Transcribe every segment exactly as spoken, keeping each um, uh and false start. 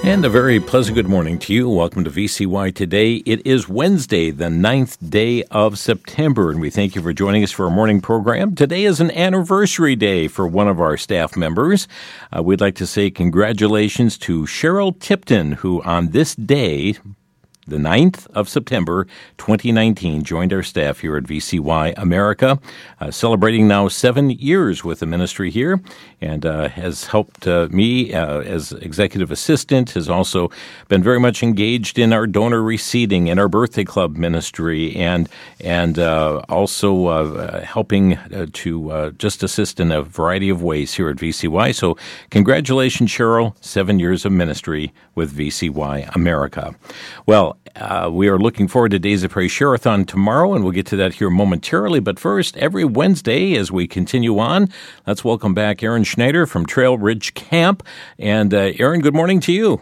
And a very pleasant good morning to you. Welcome to V C Y Today. It is Wednesday, the ninth day of September, and we thank you for joining us for our morning program. Today is an anniversary day for one of our staff members. Uh, we'd like to say congratulations to Cheryl Tipton, who on this day, the ninth of September, twenty nineteen, joined our staff here at V C Y America, uh, celebrating now seven years with the ministry here, and uh, has helped uh, me uh, as executive assistant, has also been very much engaged in our donor reseeding and our birthday club ministry, and and uh, also uh, helping uh, to uh, just assist in a variety of ways here at V C Y. So congratulations, Cheryl, seven years of ministry with V C Y America. Well, Uh, we are looking forward to Days of Praise Share-a-thon tomorrow, and we'll get to that here momentarily. But first, every Wednesday, as we continue on, let's welcome back Aaron Schneider from Trail Ridge Camp. And uh, Aaron, good morning to you.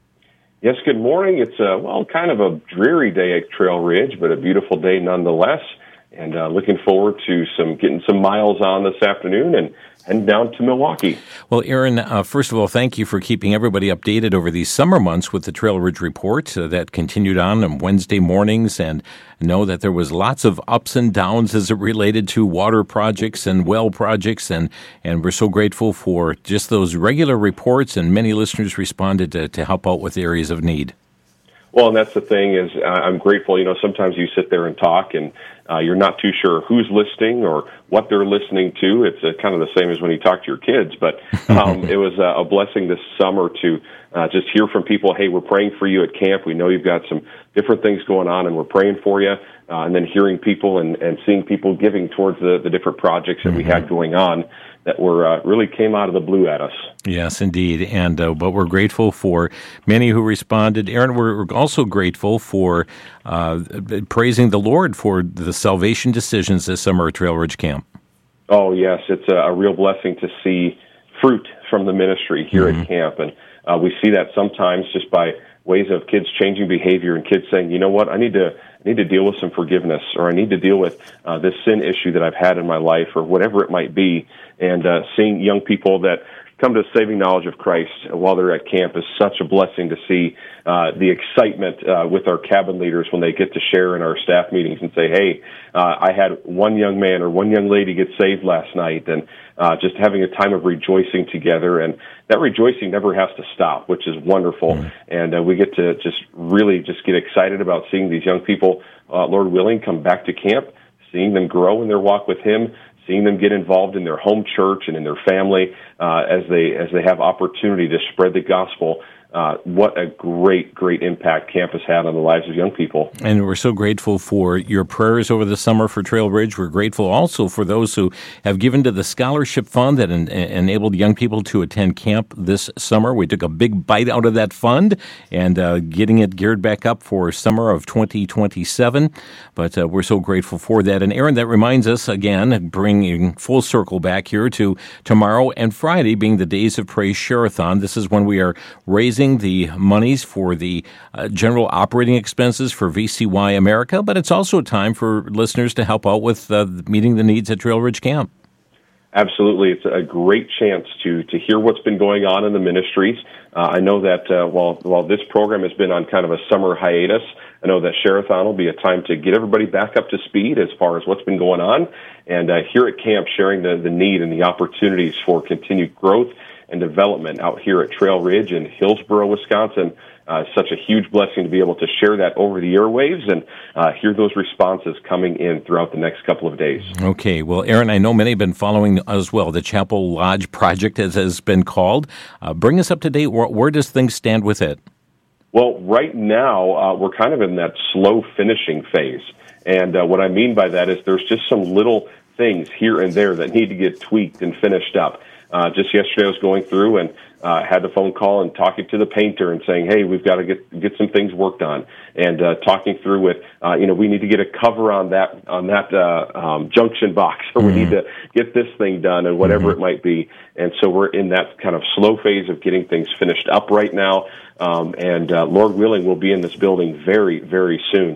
Yes, good morning. It's, uh, well, kind of a dreary day at Trail Ridge, but a beautiful day nonetheless. And uh, looking forward to some getting some miles on this afternoon and heading down to Milwaukee. Well, Aaron, uh, first of all, thank you for keeping everybody updated over these summer months with the Trail Ridge Report uh, that continued on on Wednesday mornings, and know that there was lots of ups and downs as it related to water projects and well projects, and, and we're so grateful for just those regular reports, and many listeners responded to, to help out with areas of need. Well, and that's the thing is uh, I'm grateful. You know, sometimes you sit there and talk and uh, you're not too sure who's listening or what they're listening to. It's uh, kind of the same as when you talk to your kids. But um, it was uh, a blessing this summer to uh, just hear from people, hey, we're praying for you at camp. We know you've got some different things going on, and we're praying for you. Uh, and then hearing people and, and seeing people giving towards the, the different projects that mm-hmm. we had going on that were uh, really came out of the blue at us. Yes, indeed. And uh, but we're grateful for many who responded. Aaron, we're also grateful for uh, praising the Lord for the salvation decisions this summer at Trail Ridge Camp. Oh, yes. It's a, a real blessing to see fruit from the ministry here mm-hmm. at camp. And uh, we see that sometimes just by ways of kids changing behavior and kids saying, you know what, I need to I need to deal with some forgiveness, or I need to deal with uh, this sin issue that I've had in my life, or whatever it might be. And uh, seeing young people that come to saving knowledge of Christ while they're at camp is such a blessing to see uh, the excitement uh, with our cabin leaders when they get to share in our staff meetings and say, hey, uh, I had one young man or one young lady get saved last night, and uh, just having a time of rejoicing together. And that rejoicing never has to stop, which is wonderful. Mm-hmm. And uh, we get to just really just get excited about seeing these young people, uh, Lord willing, come back to camp, seeing them grow in their walk with Him, seeing them get involved in their home church and in their family uh, as they as they have opportunity to spread the gospel. Uh, what a great, great impact camp has had on the lives of young people. And we're so grateful for your prayers over the summer for Trail Ridge. We're grateful also for those who have given to the scholarship fund that en- enabled young people to attend camp this summer. We took a big bite out of that fund and uh, getting it geared back up for summer of twenty twenty-seven. But uh, we're so grateful for that. And Aaron, that reminds us again, bringing full circle back here to tomorrow and Friday being the Days of Praise Share-a-thon. This is when we are raising the monies for the uh, general operating expenses for V C Y America, but it's also a time for listeners to help out with uh, meeting the needs at Trail Ridge Camp. Absolutely. It's a great chance to to hear what's been going on in the ministries. Uh, I know that uh, while while this program has been on kind of a summer hiatus, I know that Share-a-thon will be a time to get everybody back up to speed as far as what's been going on, and uh, here at camp sharing the, the need and the opportunities for continued growth and development out here at Trail Ridge in Hillsboro, Wisconsin. Uh, such a huge blessing to be able to share that over the airwaves and uh, hear those responses coming in throughout the next couple of days. Okay. Well, Aaron, I know many have been following as well. The Chapel Lodge Project, as has been called. Uh, bring us up to date. Where, where does things stand with it? Well, right now, uh, we're kind of in that slow finishing phase. And uh, what I mean by that is there's just some little things here and there that need to get tweaked and finished up. Uh, just yesterday I was going through and uh, had the phone call and talking to the painter and saying, hey, we've got to get get some things worked on. And uh, talking through with, uh, you know, we need to get a cover on that on that uh, um, junction box, or mm-hmm. we need to get this thing done and whatever mm-hmm. it might be. And so we're in that kind of slow phase of getting things finished up right now. Um, and uh, Lord willing, we'll be in this building very, very soon.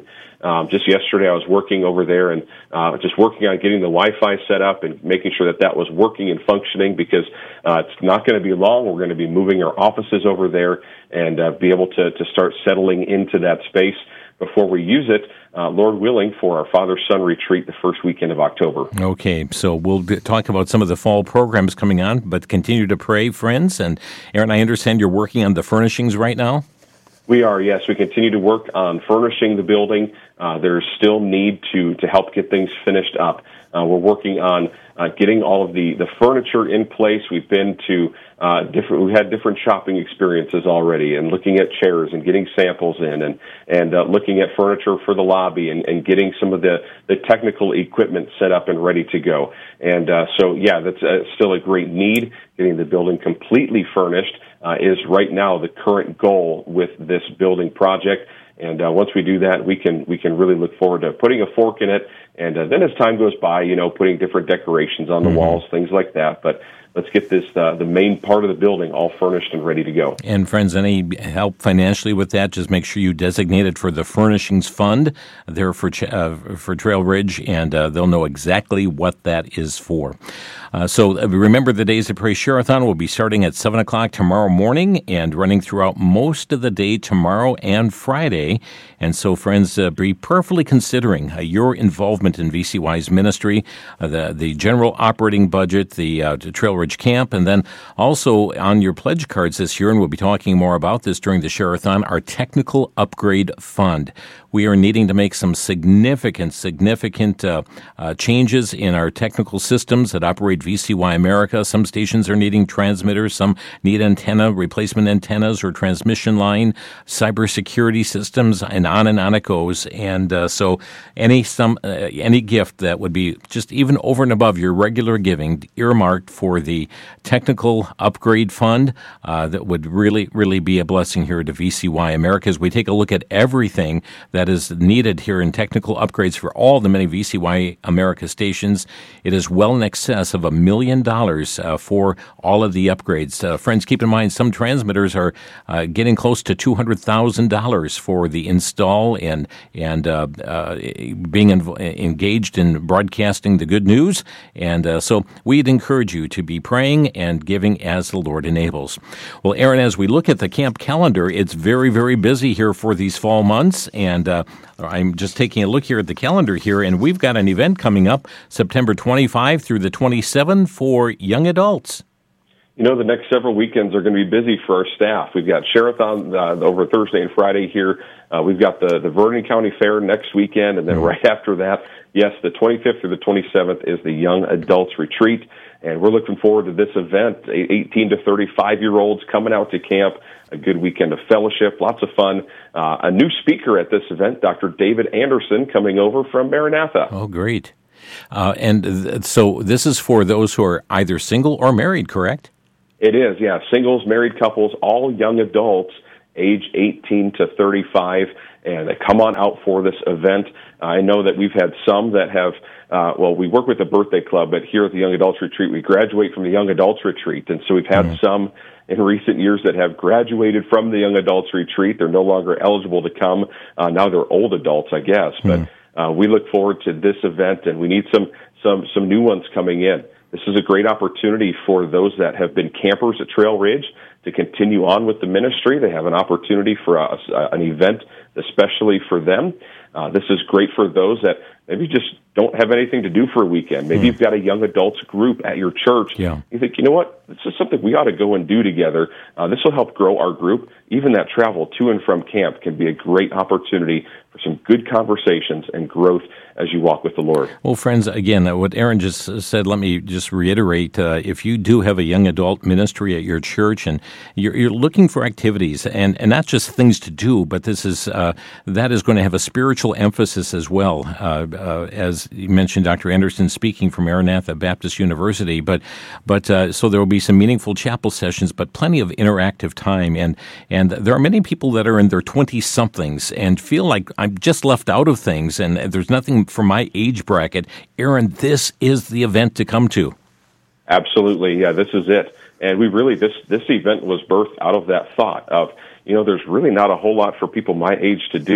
Um, just yesterday, I was working over there and uh, just working on getting the Wi-Fi set up and making sure that that was working and functioning, because uh, it's not going to be long. We're going to be moving our offices over there and uh, be able to, to start settling into that space before we use it, uh, Lord willing, for our Father-Son retreat the first weekend of October. Okay, so we'll talk about some of the fall programs coming on, but continue to pray, friends. And Aaron, I understand you're working on the furnishings right now? We are, yes. We continue to work on furnishing the building. Uh, there's still need to, to help get things finished up. Uh, we're working on uh, getting all of the, the furniture in place. We've been to uh, different. We had different shopping experiences already, and looking at chairs and getting samples in, and and uh, looking at furniture for the lobby, and, and getting some of the, the technical equipment set up and ready to go. And uh, so, yeah, that's uh, still a great need. Getting the building completely furnished uh, is right now the current goal with this building project. And uh, once we do that, we can we can really look forward to putting a fork in it. And uh, then as time goes by, you know, putting different decorations on the mm-hmm. walls, things like that. But let's get this uh, the main part of the building all furnished and ready to go. And friends, any help financially with that, just make sure you designate it for the Furnishings Fund there for uh, for Trail Ridge, and uh, they'll know exactly what that is for. Uh, so uh, remember, the Days of Praise Share-a-thon will be starting at seven o'clock tomorrow morning and running throughout most of the day tomorrow and Friday. And so, friends, uh, be prayerfully considering uh, your involvement in V C Y's ministry, uh, the, the general operating budget, the uh, Trail Ridge Camp, and then also on your pledge cards this year, and we'll be talking more about this during the Share-a-thon, our Technical Upgrade Fund. We are needing to make some significant, significant uh, uh, changes in our technical systems that operate V C Y America. Some stations are needing transmitters, some need antenna, replacement antennas or transmission line, cybersecurity systems, and on and on it goes. And uh, so any some uh, any gift that would be just even over and above your regular giving, earmarked for the Technical Upgrade Fund, uh, that would really, really be a blessing here to V C Y America as we take a look at everything that is needed here in technical upgrades for all the many V C Y America stations. It is well in excess of a million dollars uh, for all of the upgrades. Uh, friends, keep in mind some transmitters are uh, getting close to two hundred thousand dollars for the install and and uh, uh, being inv- engaged in broadcasting the good news. And uh, so we'd encourage you to be praying and giving as the Lord enables. Well, Aaron, as we look at the camp calendar, it's very, very busy here for these fall months. And uh, I'm just taking a look here at the calendar here, and we've got an event coming up September twenty-fifth through the twenty-seventh for young adults. You know, the next several weekends are going to be busy for our staff. We've got Share-a-thon uh, over Thursday and Friday here. Uh, we've got the, the Vernon County Fair next weekend, and then right after that, yes, the twenty-fifth through the twenty-seventh is the Young Adults Retreat. And we're looking forward to this event, eighteen to thirty-five-year-olds coming out to camp, a good weekend of fellowship, lots of fun. Uh, a new speaker at this event, Doctor David Anderson, coming over from Maranatha. Oh, great. Uh, and th- so this is for those who are either single or married, correct? It is, yeah. Singles, married couples, all young adults, age eighteen to thirty-five, and they come on out for this event. I know that we've had some that have, uh, well, we work with the birthday club, but here at the Young Adults Retreat, we graduate from the Young Adults Retreat. And so we've had mm-hmm. some in recent years that have graduated from the Young Adults Retreat. They're no longer eligible to come. Uh, now they're old adults, I guess. Mm-hmm. But uh, we look forward to this event, and we need some, some, some new ones coming in. This is a great opportunity for those that have been campers at Trail Ridge to continue on with the ministry. They have an opportunity for a, an event especially for them. Uh, this is great for those that maybe just don't have anything to do for a weekend. Maybe mm. you've got a young adults group at your church. Yeah. You think, you know what, this is something we ought to go and do together. Uh, this will help grow our group. Even that travel to and from camp can be a great opportunity for some good conversations and growth as you walk with the Lord. Well, friends, again, what Aaron just said, let me just reiterate. Uh, if you do have a young adult ministry at your church and you're, you're looking for activities, and, and not just things to do, but this is uh, that is going to have a spiritual emphasis as well. Uh, uh, as you mentioned, Doctor Anderson speaking from Maranatha Baptist University, but but uh, so there will be some meaningful chapel sessions, but plenty of interactive time. And, and there are many people that are in their twenty-somethings and feel like I'm just left out of things, and there's nothing for my age bracket. Aaron, this is the event to come to. Absolutely. Yeah, this is it. And we really, this, this event was birthed out of that thought of, you know, there's really not a whole lot for people my age to do.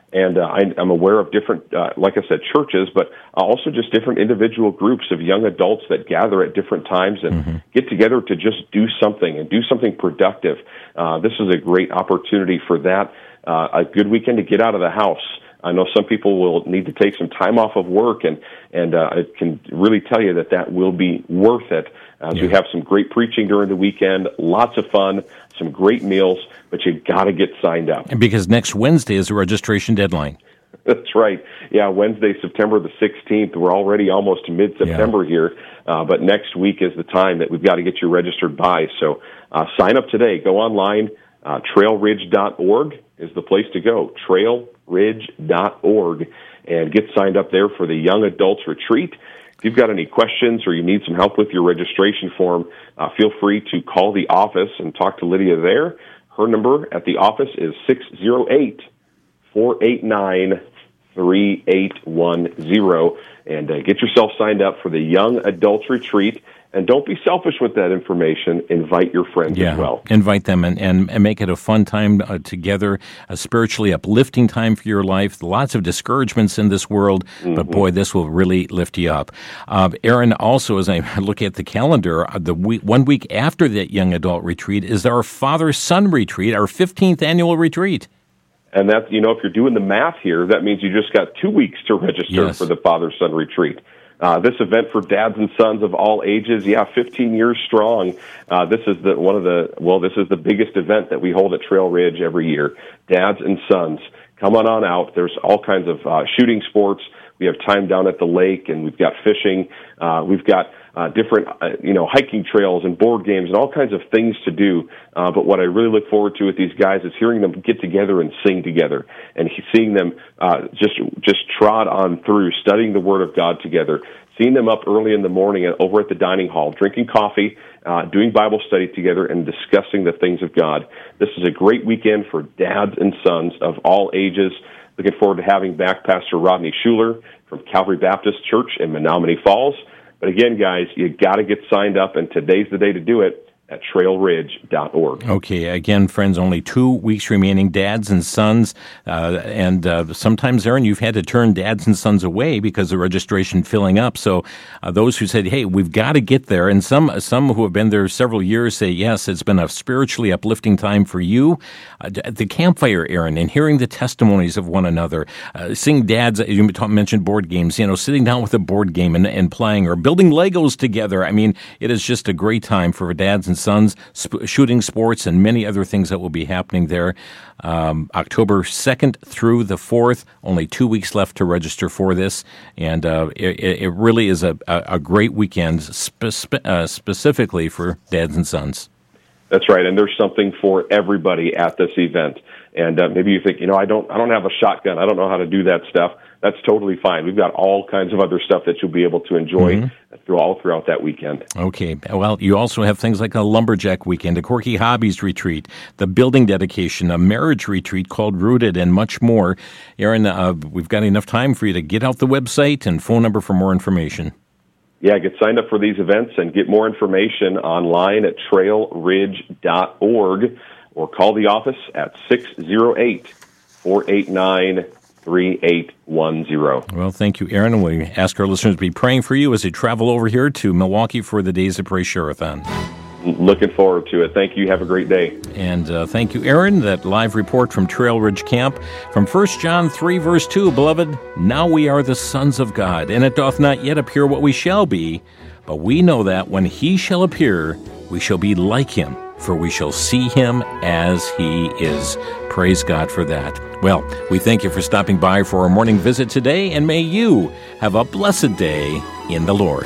And uh, I, I'm aware of different, uh, like I said, churches, but also just different individual groups of young adults that gather at different times and mm-hmm. get together to just do something and do something productive. Uh, this is a great opportunity for that. Uh, a good weekend to get out of the house. I know some people will need to take some time off of work, and and uh, I can really tell you that that will be worth it. As yeah. we have some great preaching during the weekend, lots of fun, some great meals, but you got to get signed up. Because next Wednesday is the registration deadline. That's right. Yeah, Wednesday, September the sixteenth. We're already almost to mid-September yeah. here, uh, but next week is the time that we've got to get you registered by. So uh, sign up today. Go online. Uh, trail ridge dot org is the place to go. trail ridge dot org, and get signed up there for the Young Adults Retreat. If you've got any questions or you need some help with your registration form, uh, feel free to call the office and talk to Lydia there. Her number at the office is six oh eight, four eight nine, three eight one zero. And uh, get yourself signed up for the Young Adults Retreat. And don't be selfish with that information. Invite your friends yeah, as well. Invite them and, and, and make it a fun time uh, together, a spiritually uplifting time for your life. Lots of discouragements in this world, mm-hmm. but boy, this will really lift you up. Uh, Aaron, also, as I look at the calendar, uh, the week, one week after that Young Adult Retreat is our Father-Son Retreat, our fifteenth annual retreat. And that, you know, if you're doing the math here, that means you just got two weeks to register yes. for the Father-Son Retreat. Uh, this event for dads and sons of all ages, yeah, fifteen years strong. Uh, this is the one of the well, this is the biggest event that we hold at Trail Ridge every year. Dads and sons, come on on out. There's all kinds of uh, shooting sports. We have time down at the lake, and we've got fishing. Uh, we've got uh, different, uh, you know, hiking trails and board games and all kinds of things to do. Uh, but what I really look forward to with these guys is hearing them get together and sing together, and seeing them uh, just just trot on through, studying the Word of God together, seeing them up early in the morning and over at the dining hall, drinking coffee, uh, doing Bible study together, and discussing the things of God. This is a great weekend for dads and sons of all ages. Looking forward to having back Pastor Rodney Schuler from Calvary Baptist Church in Menominee Falls. But again, guys, you got to get signed up, and today's the day to do it at trail ridge dot org. Okay, again, friends, only two weeks remaining, dads and sons. Uh, and uh, sometimes, Aaron, you've had to turn dads and sons away because the registration filling up. So uh, those who said, hey, we've got to get there, and some some who have been there several years say, yes, it's been a spiritually uplifting time for you. Uh, the campfire, Aaron, and hearing the testimonies of one another, uh, seeing dads, you mentioned board games, you know, sitting down with a board game and, and playing, or building Legos together. I mean, it is just a great time for dads and sons, sp- shooting sports, and many other things that will be happening there. Um, October second through the fourth, only two weeks left to register for this, and uh, it, it really is a, a great weekend spe- uh, specifically for dads and sons. That's right, and there's something for everybody at this event. And uh, maybe you think, you know, I don't, I don't have a shotgun. I don't know how to do that stuff. That's totally fine. We've got all kinds of other stuff that you'll be able to enjoy mm-hmm. through all throughout that weekend. Okay. Well, you also have things like a lumberjack weekend, a quirky hobbies retreat, the building dedication, a marriage retreat called Rooted, and much more. Aaron, uh, we've got enough time for you to get out the website and phone number for more information. Yeah, get signed up for these events and get more information online at trail ridge dot org, or call the office at six oh eight, four eight nine, three eight one zero. Well, thank you, Aaron. And we ask our listeners to be praying for you as they travel over here to Milwaukee for the Days of Praise Share-a-thon. Looking forward to it. Thank you. Have a great day. And uh, thank you, Aaron. That live report from Trail Ridge Camp from First John three, verse two. Beloved, now we are the sons of God, and it doth not yet appear what we shall be, but we know that when he shall appear, we shall be like him, for we shall see him as he is. Praise God for that. Well, we thank you for stopping by for our morning visit today, and may you have a blessed day in the Lord.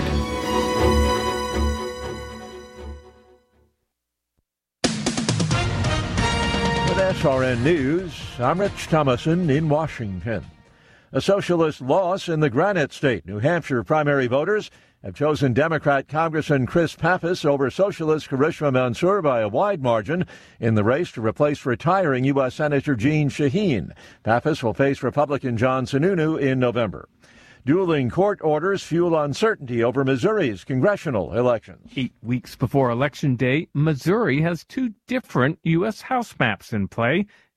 With S R N News, I'm Rich Thomason in Washington. A socialist loss in the Granite State. New Hampshire primary voters have chosen Democrat Congressman Chris Pappas over Socialist Karishma Mansour by a wide margin in the race to replace retiring U S Senator Jeanne Shaheen. Pappas will face Republican John Sununu in November. Dueling court orders fuel uncertainty over Missouri's congressional elections. Eight weeks before Election Day, Missouri has two different U S House maps in play,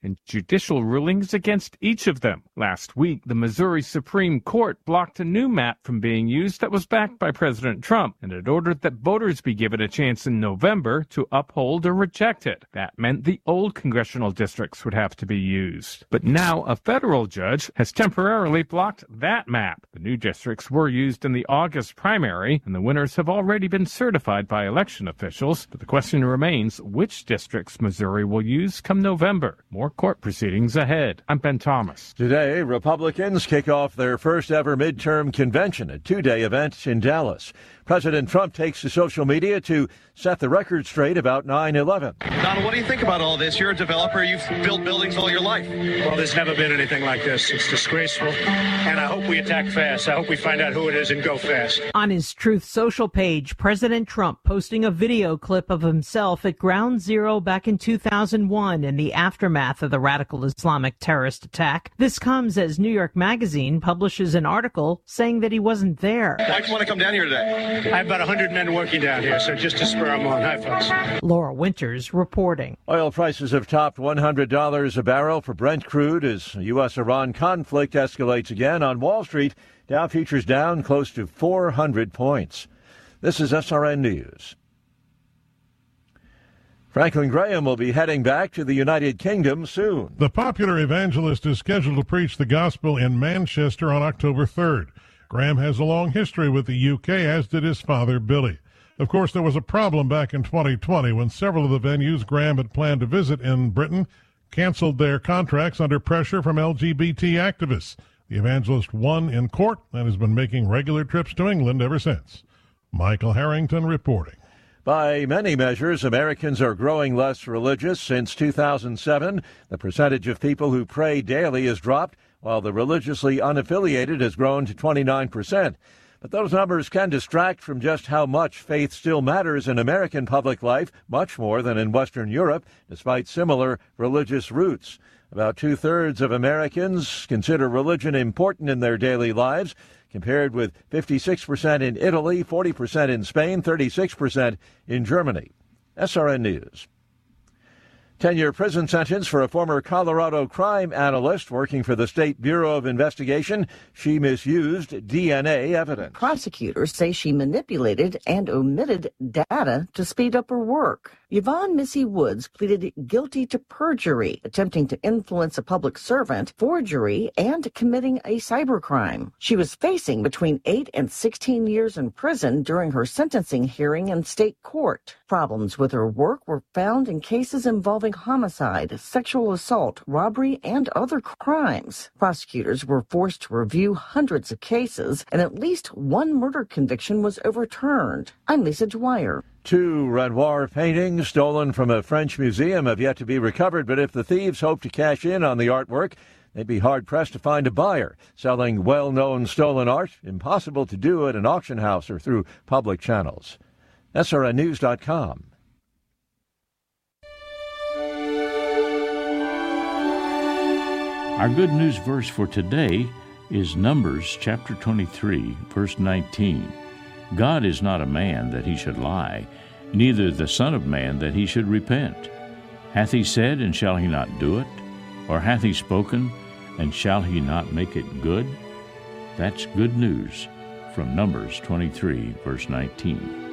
and judicial rulings against each of them. Last week, the Missouri Supreme Court blocked a new map from being used that was backed by President Trump, and it ordered that voters be given a chance in November to uphold or reject it. That meant the old congressional districts would have to be used. But now a federal judge has temporarily blocked that map. The new districts were used in the August primary, and the winners have already been certified by election officials. But the question remains, which districts Missouri will use come November? More court proceedings ahead. I'm Ben Thomas. Today, Republicans kick off their first ever midterm convention, a two-day event in Dallas. President Trump takes to social media to set the record straight about nine eleven. Donald, what do you think about all this? You're a developer. You've built buildings all your life. Well, there's never been anything like this. It's disgraceful. And I hope we attack fast. I hope we find out who it is and go fast. On his Truth Social page, President Trump posting a video clip of himself at Ground Zero back in two thousand one in the aftermath of the radical Islamic terrorist attack. This comes as New York Magazine publishes an article saying that he wasn't there. Why'd you want to come down here today? I have about one hundred men working down here, so just to spur them on. Hi, folks. Laura Winters reporting. Oil prices have topped one hundred dollars a barrel for Brent crude as the U S Iran conflict escalates again. On Wall Street, Dow futures down close to four hundred points. This is S R N News. Franklin Graham will be heading back to the United Kingdom soon. The popular evangelist is scheduled to preach the gospel in Manchester on October third. Graham has a long history with the U K, as did his father, Billy. Of course, there was a problem back in twenty twenty when several of the venues Graham had planned to visit in Britain canceled their contracts under pressure from L G B T activists. The evangelist won in court and has been making regular trips to England ever since. Michael Harrington reporting. By many measures, Americans are growing less religious. Since two thousand seven, the percentage of people who pray daily has dropped, while the religiously unaffiliated has grown to twenty-nine percent. But those numbers can distract from just how much faith still matters in American public life, much more than in Western Europe, despite similar religious roots. About two-thirds of Americans consider religion important in their daily lives, compared with fifty-six percent in Italy, forty percent in Spain, thirty-six percent in Germany. S R N News. ten-year prison sentence for a former Colorado crime analyst working for the State Bureau of Investigation. She misused D N A evidence. Prosecutors say she manipulated and omitted data to speed up her work. Yvonne Missy Woods pleaded guilty to perjury, attempting to influence a public servant, forgery, and committing a cybercrime. She was facing between eight and sixteen years in prison during her sentencing hearing in state court. Problems with her work were found in cases involving homicide, sexual assault, robbery, and other crimes. Prosecutors were forced to review hundreds of cases, and at least one murder conviction was overturned. I'm Lisa Dwyer. Two Renoir paintings stolen from a French museum have yet to be recovered, but if the thieves hope to cash in on the artwork, they'd be hard-pressed to find a buyer. Selling well-known stolen art, impossible to do at an auction house or through public channels. S R N news dot com. Our good news verse for today is Numbers chapter twenty-three, verse nineteen. God is not a man that he should lie, neither the Son of Man that he should repent. Hath he said, and shall he not do it? Or hath he spoken, and shall he not make it good? That's good news from Numbers twenty-three, verse nineteen.